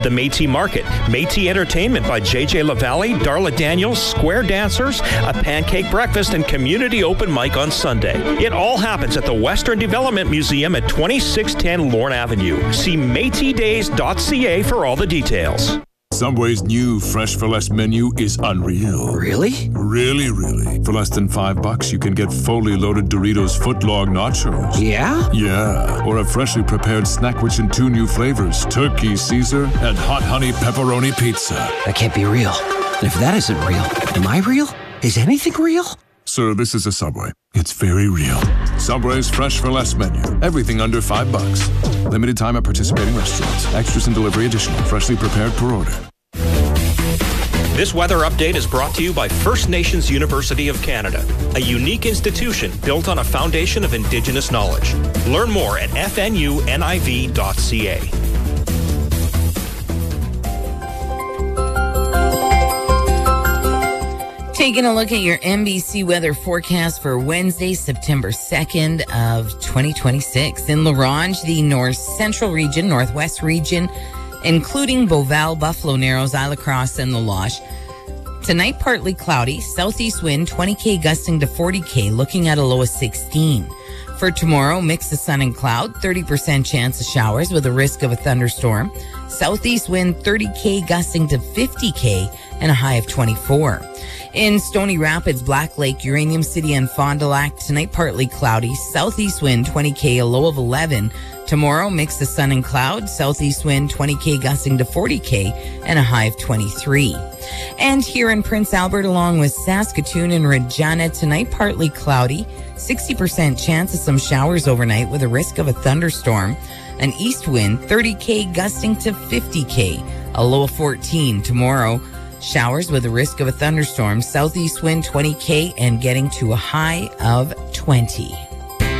The Métis Market, Métis Entertainment by J.J. LaValle, Darla Daniels, Square Dancers, a pancake breakfast, and community open mic on Sunday. It all happens at the Western Development Museum at 2610 Lorne Avenue. See MétisDays.ca for all the details. Subway's new Fresh for Less menu is unreal. Really? Really. For less than $5, you can get fully loaded Doritos footlong nachos. Yeah? Yeah. Or a freshly prepared snack rich in 2 new flavors, Turkey Caesar and Hot Honey Pepperoni Pizza. That can't be real. And if that isn't real, am I real? Is anything real? Sir, this is a Subway. It's very real. Subway's Fresh for Less menu. Everything under $5. Limited time at participating restaurants. Extras and delivery additional. Freshly prepared per order. This weather update is brought to you by First Nations University of Canada, a unique institution built on a foundation of Indigenous knowledge. Learn more at fnuniv.ca. Taking a look at your NBC weather forecast for Wednesday, September 2nd of 2026. In La Ronge, the north central region, northwest region, including Beauval, Buffalo Narrows, Isle Cross, and the Loche. Tonight, partly cloudy, southeast wind 20k gusting to 40k, looking at a low of 16. For tomorrow, mix of sun and cloud, 30% chance of showers with a risk of a thunderstorm. Southeast wind 30k gusting to 50k and a high of 24. In Stony Rapids, Black Lake, Uranium City, and Fond du Lac, tonight partly cloudy, southeast wind 20k, a low of 11. Tomorrow, mix of sun and cloud, southeast wind 20k gusting to 40k and a high of 23. And here in Prince Albert, along with Saskatoon and Regina, tonight partly cloudy, 60% chance of some showers overnight with a risk of a thunderstorm. An east wind 30k gusting to 50k, a low of 14. Tomorrow, showers with a risk of a thunderstorm, southeast wind 20k and getting to a high of 20.